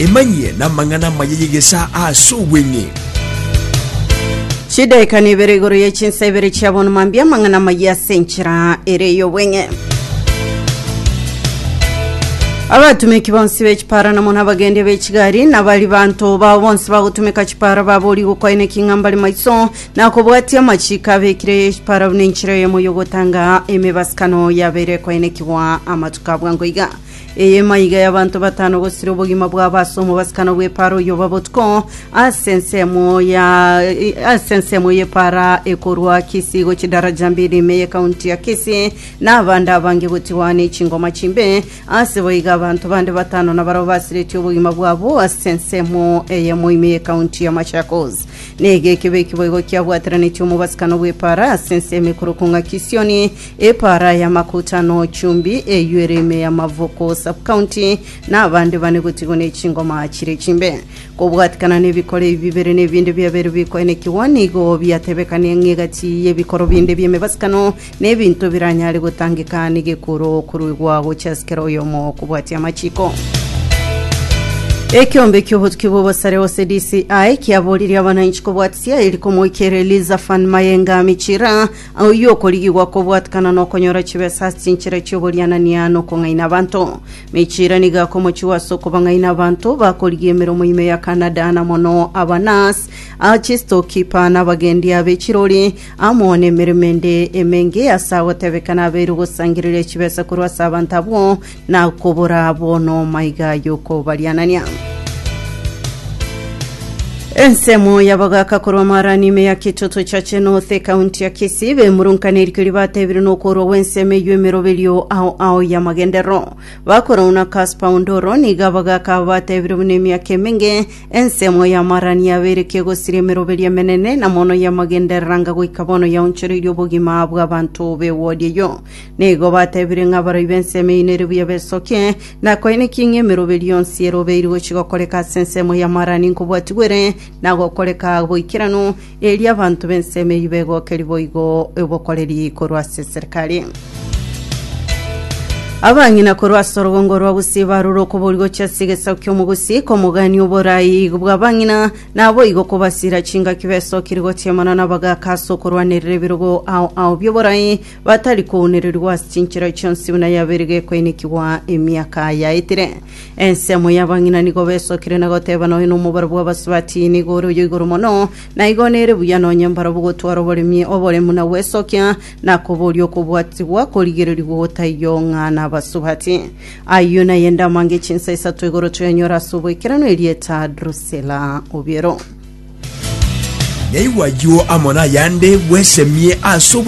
emanye na mangana mayegesa aso wenye shida ikanibere goro yechinsa ibere chabon mambia mangana maya senchira ereyo wenye abatumiki bonsi bechipara namona abagende bechigari nabali bantu ba bonsi bagutumika chipara baboli gukoine kingambali maiso nakobwatia machika bekire chipara bunenchire yemuyogotanga emebaskano yabere koine kiwa amatuka bwangoiga mayiga y'abantu batano gusira ubugima bw'abasomo baskano bw'eparo yobabotko asensemo ye para ekorwa kisigo kidaraja mbiri meye kaunti ya Kisi n'abanda bange gutiwane chingoma chimbe aseboyiga abantu bande batano nabaro basireti ubugima bwabo asensemo meye kaunti ya Machakos nege kibeki boyigo kyabwatrane cyumu baskano bw'epara asenseme kurukunga kisioni epara ya makutano chumbi yureme ya mavoko sub-county n'abandi bane gutigone chingoma chire chimbe kubwatikana n'ebikore bibere n'ebindi byabere bikoine kiwani go byatebekanye ngegati y'ebikoro binde byemebaskano n'ebintu biranyari gutangika n'igekuro kurugwa guchaskero yomo kubwati amachiko ekiombe cy'ubutwibo basare wose DCI kiaboliri abananchi kubwatsia iliko moikereliza fan mayenga michira au yokoligwa kubwatkana no konyora chibesa cinchira cyoboliana niano kongaina bantu michira niga komochiwa soko bangaina bantu bakoligie miromo ime ya Canada na mono abanas achisto kipa na bagendi abechiroli amone miremende emenge asawa tebekana beru gusangirire chibesa kurwa sabantabo na kobora bono maiga yoko balianania ensemo yabagaka kuromara nime ya kitoto cha North County ya Kisi be murunkaneri kiribate birino koro wenseme yemerobelio au ya magendero bakorona kaspa undoro ni gabagaka bate birunemi ya Kemenge ensemo ya marani ya bereke gosire merobelia menene na mono ya magenderanga gwikabono ya unchiririo bugima abwa bantu be wodiyo nego bate biringa baro ibenseme inerubu ya besoke na koine kinge merobelion siero beiro chigokoreka sensemo ya marani nkubwatigwere nago koleka boikirano eli abantu benseme ibego keliboigo ebokoleri korwa serikali abangina korwa sorongoro abusiba ruroko burigo cyasigesha cyo mugusi ko mugani uborayi bwabangina nabo igo kubasira cinga kibeso kirigo cyemana nabaga kaso korwa nerebirugo au byoborayi batari ko unererwa cinchira cyonsi buna yaberege ko inikiwa emyaka ya itire ensemo yabangina nigo beso kirena goteba no hino mubaro bwabasubati nigo rugigoro mono na igonere buyano nyambara bugo twaro bolemye obole muna wesokya nakobolyo kubwatiwa koligererwa otayonga na basubati ayuna yenda mange chinsa isatu igoro tuyanyora subu kirano elieta Drusela Obiero Neiwa yo amona yande wesemie aso